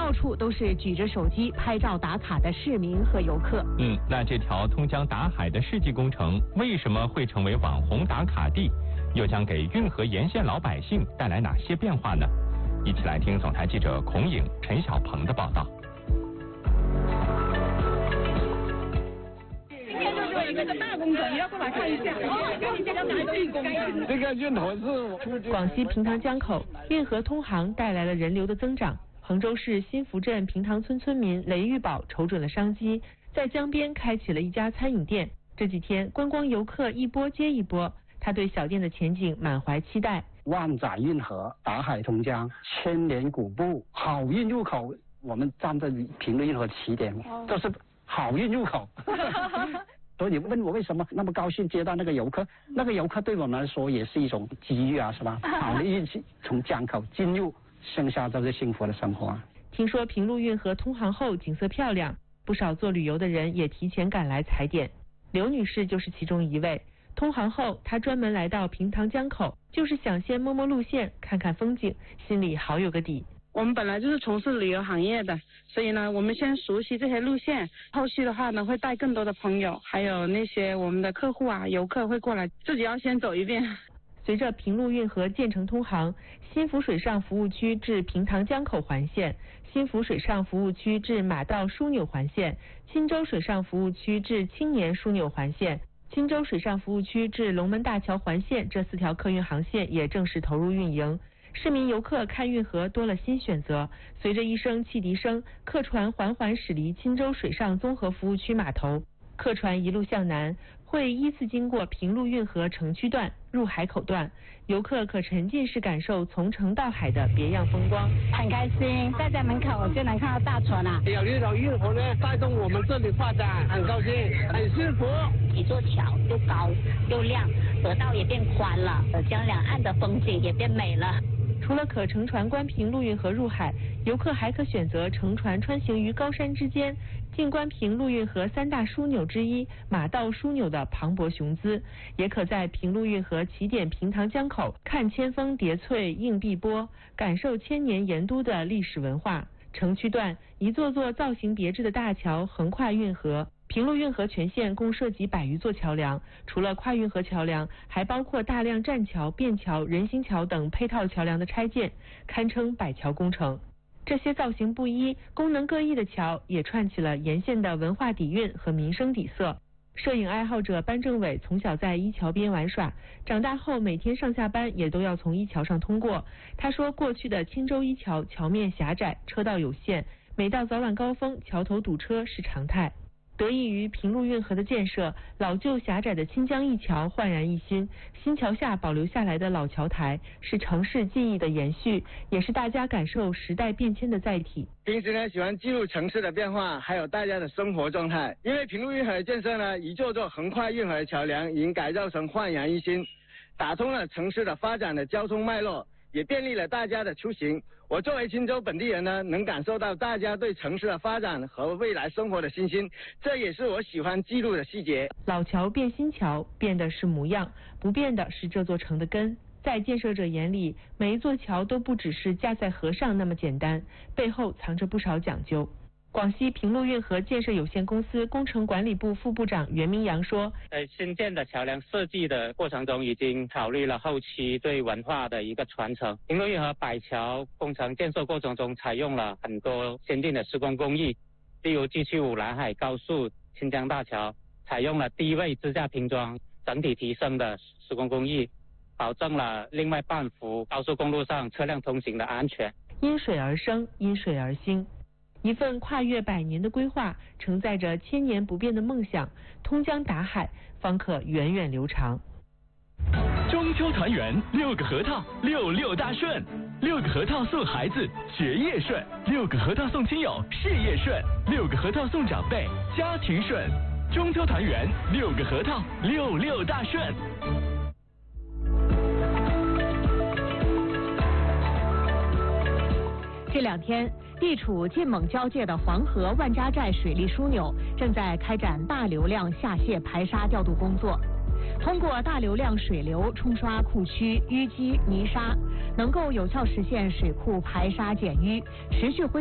到处都是举着手机拍照打卡的市民和游客。 那这条通江达海的世纪工程为什么会成为网红打卡地？又将给运河沿线老百姓带来哪些变化呢？一起来听总台记者孔颖、陈小鹏的报道。 今天就是这个大工程，你要过来看一下。 这个运河是广西平塘江口运河通航带来了人流的增长。衡州市新福镇平塘村村民雷玉宝瞅准了商机，在江边开启了一家餐饮店。这几天观光游客一波接一波，他对小店的前景满怀期待。 万载运河、达海通江、千年古埠、好运入口，我们站在平陆运河起点，这是好运入口。所以你问我为什么那么高兴接到那个游客？那个游客对我们来说也是一种机遇啊，是吧？好的运气从江口进入，剩下都是幸福的生活。 听说平陆运河通航后景色漂亮，不少做旅游的人也提前赶来踩点。刘女士就是其中一位。通航后，她专门来到平塘江口，就是想先摸摸路线，看看风景，心里好有个底。 我们本来就是从事旅游行业的，所以呢，我们先熟悉这些路线，后续的话呢，会带更多的朋友，还有那些我们的客户啊、游客会过来，自己要先走一遍。 随着平陆运河建成通航，新福水上服务区至平塘江口环线、新福水上服务区至马道枢纽环线、钦州水上服务区至青年枢纽环线、钦州水上服务区至龙门大桥环线这4条客运航线也正式投入运营。市民游客看运河多了新选择，随着一声汽笛声，客船缓缓驶离钦州水上综合服务区码头。客船一路向南，会依次经过平陆运河城区段、入海口段，游客可沉浸式感受从城到海的别样风光。 很开心，站在门口就能看到大船啊！ 有这种运河呢，带动我们这里发展，很高兴，很幸福。 一座桥又高又亮，河道也变宽了，江两岸的风景也变美了。 除了可乘船观平陆运河入海，游客还可选择乘船穿行于高山之间，静观平陆运河3大枢纽之一马道枢纽的磅礴雄姿，也可在平陆运河起点平塘江口看千峰叠翠映碧波，感受千年盐都的历史文化。城区段一座座造型别致的大桥横跨运河，平陆运河全线共设计100余座桥梁，除了跨运河桥梁，还包括大量栈桥、便桥、人行桥等配套桥梁的拆建，堪称百桥工程。这些造型不一、功能各异的桥，也串起了沿线的文化底蕴和民生底色。摄影爱好者班政伟从小在一桥边玩耍，长大后每天上下班也都要从一桥上通过。他说，过去的钦州一桥桥面狭窄，车道有限，每到早晚高峰，桥头堵车是常态。得益于平陆运河的建设，老旧狭窄的清江一桥焕然一新，新桥下保留下来的老桥台是城市记忆的延续，也是大家感受时代变迁的载体。 平时呢，喜欢记录城市的变化，还有大家的生活状态。因为平陆运河的建设呢，一座座横跨运河的桥梁已经改造成焕然一新，打通了城市的发展的交通脉络，也便利了大家的出行。我作为钦州本地人呢，能感受到大家对城市的发展和未来生活的信心，这也是我喜欢记录的细节。 老桥变新桥，变的是模样，不变的是这座城的根。在建设者眼里，每一座桥都不只是架在河上那么简单，背后藏着不少讲究。广西平陆运河建设有限公司工程管理部副部长袁明阳说， 在新建的桥梁设计的过程中，已经考虑了后期对文化的一个传承。平陆运河百桥工程建设过程中，采用了很多先进的施工工艺，例如 G75 南海高速清江大桥采用了低位支架拼装，整体提升的施工工艺，保证了另外半幅高速公路上车辆通行的安全。 因水而生，因水而兴。一份跨越100年的规划，承载着千年不变的梦想，通江达海，方可源远流长。 中秋团圆，6个核桃，66大顺，6个核桃送孩子学业顺，6个核桃送亲友事业顺，6个核桃送长辈家庭顺。中秋团圆，6个核桃，66大顺。 这2天，地处晋蒙交界的黄河万家寨水利枢纽正在开展大流量下泄排沙调度工作。通过大流量水流冲刷库区淤积泥沙，能够有效实现水库排沙减淤，持续恢